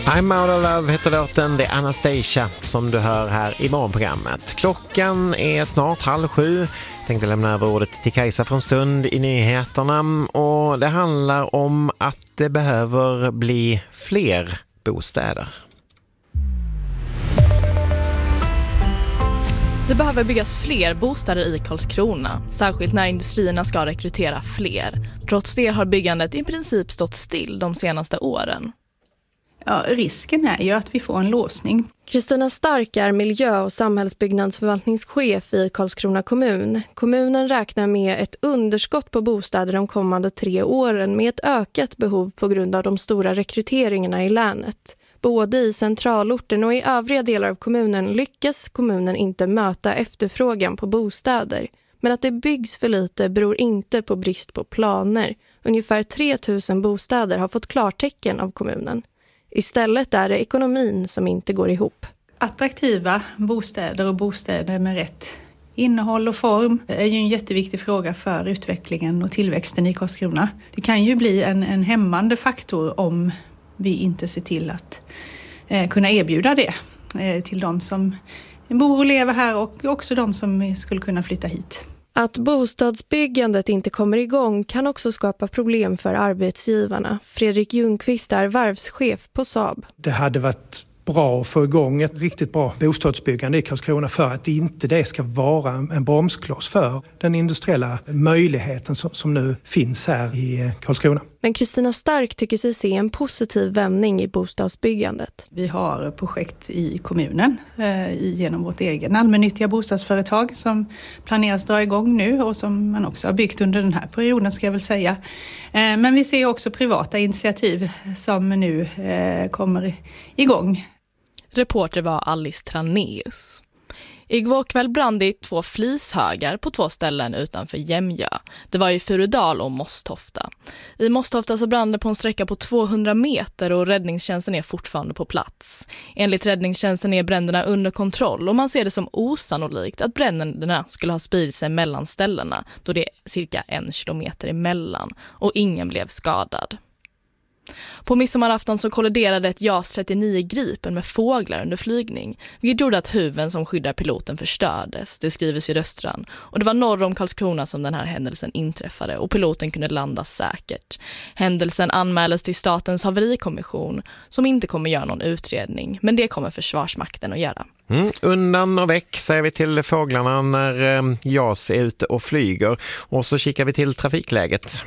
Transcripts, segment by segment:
I'm out of love heter låten, det är Anastasia som du hör här i morgonprogrammet. Klockan är snart 6:30. Jag tänkte lämna över ordet till Kajsa för en stund i nyheterna. Och det handlar om att det behöver bli fler bostäder. Det behöver byggas fler bostäder i Karlskrona, särskilt när industrierna ska rekrytera fler. Trots det har byggandet i princip stått still de senaste åren. Ja, risken är ju att vi får en låsning. Kristina Stark är miljö- och samhällsbyggnadsförvaltningschef i Karlskrona kommun. Kommunen räknar med ett underskott på bostäder de kommande 3 åren med ett ökat behov på grund av de stora rekryteringarna i länet. Både i centralorten och i övriga delar av kommunen lyckas kommunen inte möta efterfrågan på bostäder. Men att det byggs för lite beror inte på brist på planer. Ungefär 3 000 bostäder har fått klartecken av kommunen. Istället är det ekonomin som inte går ihop. Attraktiva bostäder och bostäder med rätt innehåll och form är ju en jätteviktig fråga för utvecklingen och tillväxten i Karlskrona. Det kan ju bli en hämmande faktor om vi inte ser till att kunna erbjuda det till de som bor och lever här och också de som skulle kunna flytta hit. Att bostadsbyggandet inte kommer igång kan också skapa problem för arbetsgivarna. Fredrik Ljungqvist är varvschef på Saab. Det hade varit bra att få igång ett riktigt bra bostadsbyggande i Karlskrona för att inte det ska vara en bromskloss för den industriella möjligheten som nu finns här i Karlskrona. Men Kristina Stark tycker sig se en positiv vändning i bostadsbyggandet. Vi har projekt i kommunen genom vårt egen allmännyttiga bostadsföretag som planeras dra igång nu och som man också har byggt under den här perioden ska jag väl säga. Men vi ser också privata initiativ som nu kommer igång. Reporter var Alice Traneus. Igår kväll brann det 2 flishögar på 2 ställen utanför Jämjö. Det var i Furudal och Mosthofta. I Mosthofta så brann det på en sträcka på 200 meter och räddningstjänsten är fortfarande på plats. Enligt räddningstjänsten är bränderna under kontroll och man ser det som osannolikt att bränderna skulle ha spridit sig mellan ställena då det är cirka 1 kilometer emellan och ingen blev skadad. På midsommarafton så kolliderade ett JAS 39 Gripen med fåglar under flygning, vilket gjorde att huven som skyddar piloten förstördes, det skriver Sydöstran. Och det var norr om Karlskrona som den här händelsen inträffade och piloten kunde landa säkert. Händelsen anmäldes till Statens haverikommission som inte kommer göra någon utredning, men det kommer Försvarsmakten att göra. Undan och väck säger vi till fåglarna när JAS är ute och flyger och så kikar vi till trafikläget.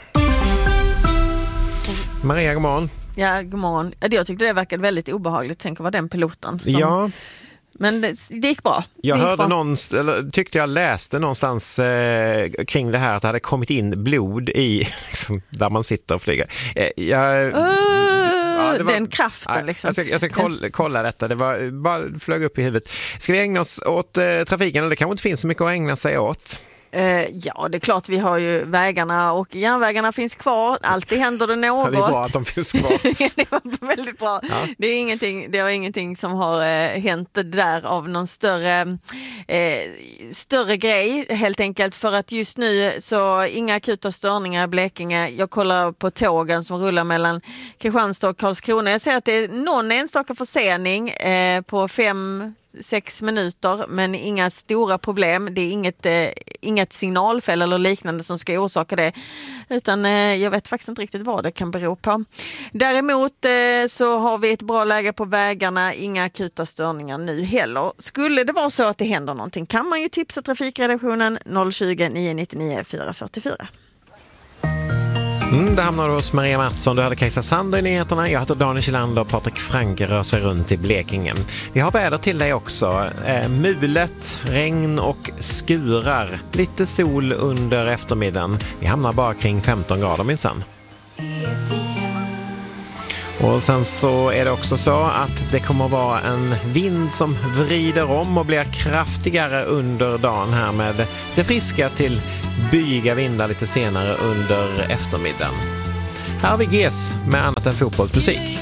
Maria, god morgon. Ja, god morgon. Jag tyckte det verkade väldigt obehagligt. Tänk att vara den piloten. Ja. Men det gick bra. Jag hörde tyckte jag läste någonstans kring det här att det hade kommit in blod i liksom, där man sitter och flyger. Den kraften liksom. Jag ska kolla detta. Det var bara flög upp i huvudet. Ska vi ägna oss åt trafiken? Eller det kanske inte finns så mycket att ägna sig åt. Ja, det är klart vi har ju vägarna och järnvägarna finns kvar. Alltid händer det något. Ja, det är bra att de finns kvar. Det var väldigt bra. Ja. Det är ingenting som har hänt där av någon större grej helt enkelt för att just nu så inga akuta störningar i Blekinge. Jag kollar på tågen som rullar mellan Kristianstad och Karlskrona. Jag ser att det är någon enstaka försening på 5-6 minuter men inga stora problem. Det är inget signalfel eller liknande som ska orsaka det utan jag vet faktiskt inte riktigt vad det kan bero på. Däremot så har vi ett bra läge på vägarna, inga akuta störningar nu heller. Skulle det vara så att det händer någonting kan man ju tipsa trafikredaktionen 020 999 444. Det hamnar hos Maria Mattsson. Du hade Kajsa Sander i nyheterna. Jag heter Daniel Kjellander och Patrik Franke rör sig runt i Blekinge. Vi har väder till dig också. Mulet, regn och skurar. Lite sol under eftermiddagen. Vi hamnar bara kring 15 grader minsann. Och sen så är det också så att det kommer att vara en vind som vrider om och blir kraftigare under dagen här med det friska till byiga vindar lite senare under eftermiddagen. Här har vi GES med annat än fotbollsmusik.